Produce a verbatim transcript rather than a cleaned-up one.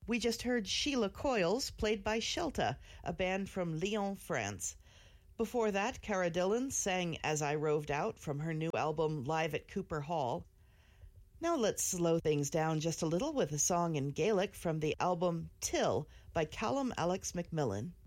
We just heard Sheila Coils, played by Shelta, a band from Lyon, France. Before that, Cara Dillon sang As I Roved Out from her new album Live at Cooper Hall. Now let's slow things down just a little with a song in Gaelic from the album Till by Callum Alex Macmillan.